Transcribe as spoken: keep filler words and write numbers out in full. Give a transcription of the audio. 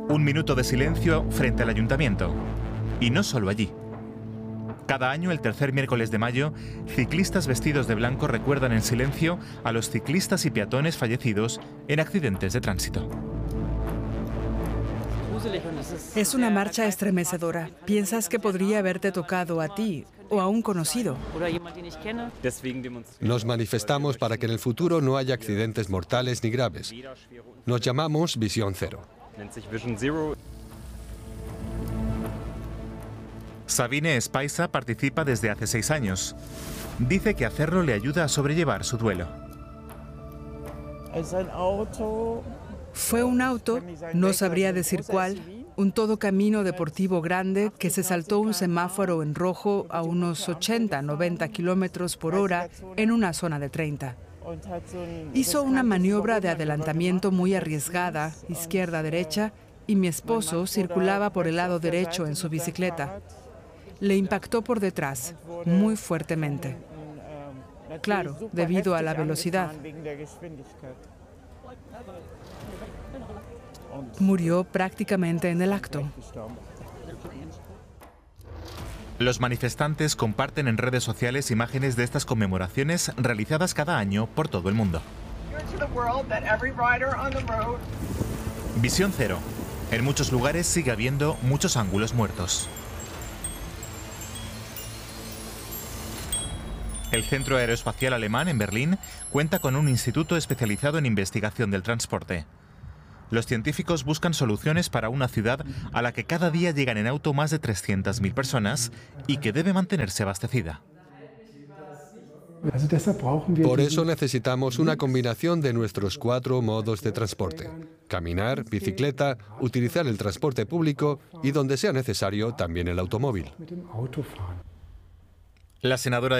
Un minuto de silencio frente al ayuntamiento. Y no solo allí. Cada año, el tercer miércoles de mayo, ciclistas vestidos de blanco recuerdan en silencio a los ciclistas y peatones fallecidos en accidentes de tránsito. Es una marcha estremecedora. Piensas que podría haberte tocado a ti o a un conocido. Nos manifestamos para que en el futuro no haya accidentes mortales ni graves. Nos llamamos Visión Cero. Sabine Spaisa participa desde hace seis años. Dice que hacerlo le ayuda a sobrellevar su duelo. Fue un auto, no sabría decir cuál, un todocamino deportivo grande que se saltó un semáforo en rojo a unos ochenta, noventa kilómetros por hora en una zona de treinta. Hizo una maniobra de adelantamiento muy arriesgada, izquierda-derecha, y mi esposo circulaba por el lado derecho en su bicicleta. Le impactó por detrás, muy fuertemente. Claro, debido a la velocidad. Murió prácticamente en el acto. Los manifestantes comparten en redes sociales imágenes de estas conmemoraciones realizadas cada año por todo el mundo. Visión Cero. En muchos lugares sigue habiendo muchos ángulos muertos. El Centro Aeroespacial Alemán en Berlín cuenta con un instituto especializado en investigación del transporte. Los científicos buscan soluciones para una ciudad a la que cada día llegan en auto más de trescientas mil personas y que debe mantenerse abastecida. Por eso necesitamos una combinación de nuestros cuatro modos de transporte: caminar, bicicleta, utilizar el transporte público y, donde sea necesario, también el automóvil. La senadora